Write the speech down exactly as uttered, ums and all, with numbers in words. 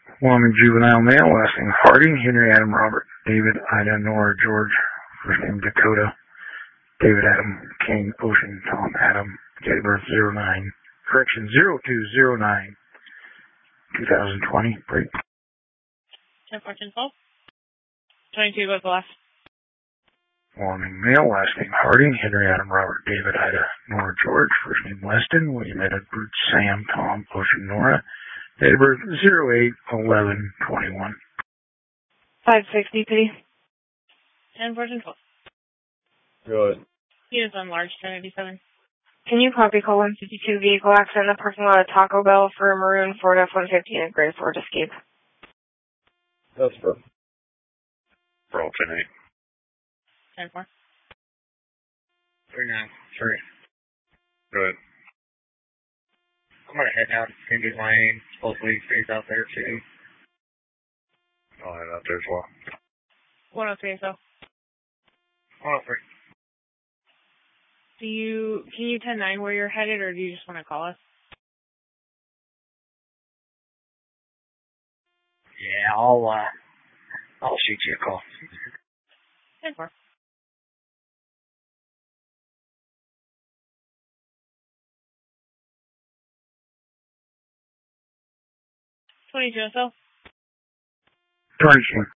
Wyoming juvenile male, last name Harding, Henry Adam Robert David Ida Nora George, first name Dakota, David Adam King Ocean Tom Adam, date of birth zero nine, correction zero two zero nine, twenty twenty, break. ten fourteen twelve. twenty-two goes the last. Wyoming male, last name Harding, Henry Adam Robert David Ida Nora George, first name Weston, William Edward Bruce Sam Tom Ocean Nora, date of birth zero eight eleven twenty-one. five sixty, P. ten fourteen twelve. Good. He is on large ten eighty-seven. Can you copy call one fifty-two vehicle accident in the parking lot of Taco Bell for a maroon Ford F one fifty and gray Ford Escape? That's perfect. Roll ten eight. ten four. three nine three. Good. I'm gonna head down to Cindy Lane. Supposedly stays out there too. I'll head out there as well. one oh three so. one oh three. Do you, can you ten nine where you're headed, or do you just want to call us? Yeah, I'll, uh, I'll shoot you a call. ten four. twenty-two so. twenty-two.